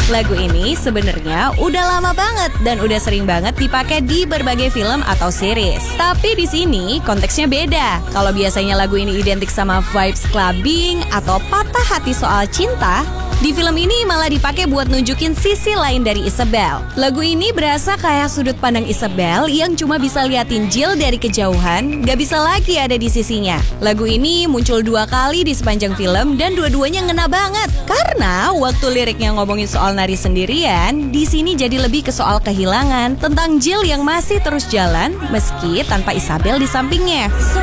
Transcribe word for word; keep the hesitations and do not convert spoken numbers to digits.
Lagu ini sebenarnya udah lama banget dan udah sering banget dipakai di berbagai film atau series. Tapi di sini konteksnya beda. Kalau biasanya lagu ini identik sama vibes clubbing atau patah hati soal cinta, di film ini malah dipakai buat nunjukin sisi lain dari Isabel. Lagu ini berasa kayak sudut pandang Isabel yang cuma bisa liatin Jill dari kejauhan, gak bisa lagi ada di sisinya. Lagu ini muncul dua kali di sepanjang film dan dua-duanya ngena banget. Karena waktu liriknya ngomongin soal nari sendirian, di sini jadi lebih ke soal kehilangan, tentang Jill yang masih terus jalan meski tanpa Isabel di sampingnya.